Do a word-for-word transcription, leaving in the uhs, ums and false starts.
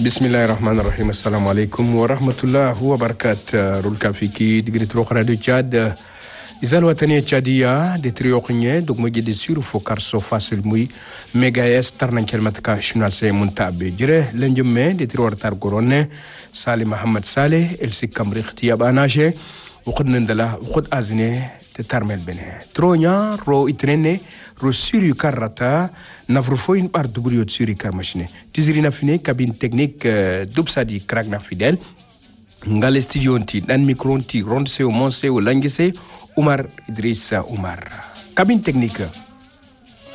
Bismillahirrahmanirrahim. Assalamu alaikum wa rahmatullahi wa barakatuh. Rulka fiki digri tro radio Tchad. Izal watani Tchadia de trio khnye donc mo gedi sur fokar so facile muy mega es tarnan kelmatka shunal se muntabe jire lenjume de trio tar gorone Salih Mohammed Saleh el sikam rikhti abanaje وقد نندلا وقد أزنة تترمل بنه ترونيا رو إترنة رو سوري كارتا نفرفوين بار دبريوت سوري كارمشنه تزرينا فيني كابين تكنيك دوبسادي كراغنا فيدل نغال استديو انتي نان ميكرو انتي روندسي ومونسي ولانجسي عمر إدريس عمر كابين تكنيك